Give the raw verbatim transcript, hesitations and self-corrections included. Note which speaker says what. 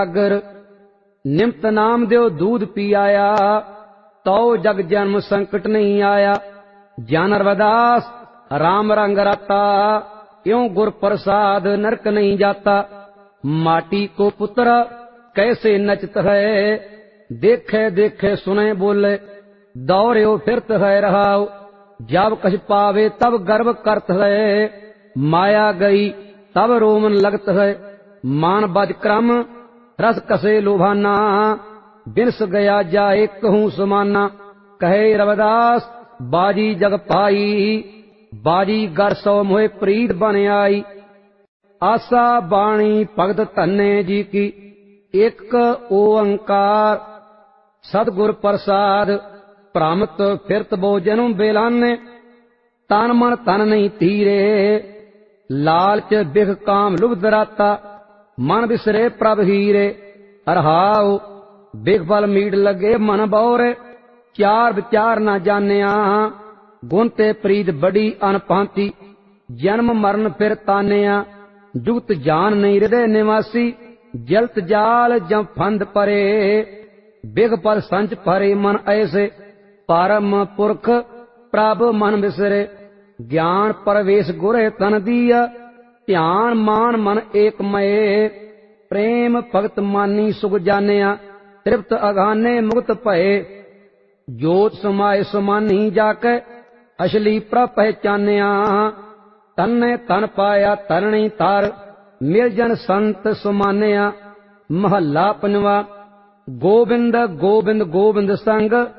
Speaker 1: ਅਗਰ ਨਿਮਤ ਨਾਮ ਦਿਓ दूध पी आया, तो जग जन्म संकट नहीं आया। ज्ञान रविदास राम रंग राता, क्यों गुर प्रसाद नरक नहीं जाता। माटी को पुत्र कैसे नचत है, देखे देखे सुने बोले, दौड़ो फिरत है रहाओ। जब कछ पावे तब गर्व करत है, माया गई तब रोमन लगत है। मान बज क्रम रस कसे लोभाना, बिनस गया जाए कहूँ समाना। कहे रविदास बाजी जग पाई, बाजी गर सौ मोहे प्रीत बन आई। आशा बाणी भगत धन्ने जी की, एक ओंकार सतगुर प्रसाद। भ्रमत फिरत बो जन्म बेलाने, तन मन तन नहीं तीरे। लालच बिख काम लुभ दराता, मन बिसरे प्रभ हीरे। अरहाओ बिख बल मीट लगे मन बौरे, चार विचार न जानिया। गुण ते प्रीत बड़ी अनभांति, जन्म मरण फिर तानिया। जुगत जान नहीं हृदय निवासी, जलत जाल जम फंद परे। बिख बल संच भरे मन ऐसे, परम पुरख प्रभ मन बिसरे। ज्ञान परवेश गुरे तन दिया, ध्यान मान मन एक मये। प्रेम भगत मानी सुख जानिया, तृप्त अगाने मुक्त भये। जोत समाए समानी जाके, असली प्रभ पहचानिया। तन ने तन पाया तरणी तार, निर्जन संत समानिया। महला पंजवा। गोबिंद गोबिंद गोबिंद संग,